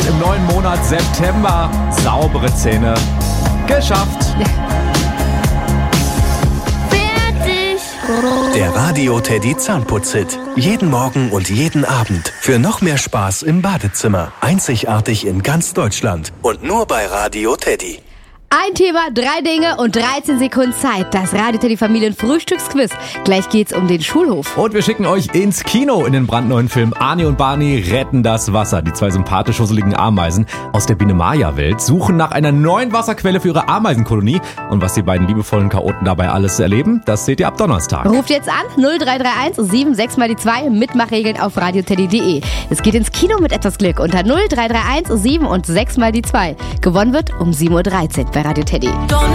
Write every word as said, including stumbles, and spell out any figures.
im neuen Monat September. Saubere Zähne. Geschafft. Fertig. Der Radio Teddy Zahnputz-Hit. Jeden Morgen und jeden Abend. Für noch mehr Spaß im Badezimmer. Einzigartig in ganz Deutschland. Und nur bei Radio Teddy. Ein Thema, drei Dinge und dreizehn Sekunden Zeit. Das Radio Teddy Familien Frühstücksquiz. Gleich geht's um den Schulhof. Und wir schicken euch ins Kino in den brandneuen Film Arnie und Barney retten das Wasser. Die zwei sympathisch husseligen Ameisen aus der Biene Maya-Welt suchen nach einer neuen Wasserquelle für ihre Ameisenkolonie. Und was die beiden liebevollen Chaoten dabei alles erleben, das seht ihr ab Donnerstag. Ruft jetzt an null drei drei eins sieben sechs mal die zwei. Mitmachregeln auf radioteddy punkt de. Es geht ins Kino mit etwas Glück unter null drei drei eins sieben und sechs mal die zwei. Gewonnen wird um sieben Uhr dreizehn bei Radio Teddy.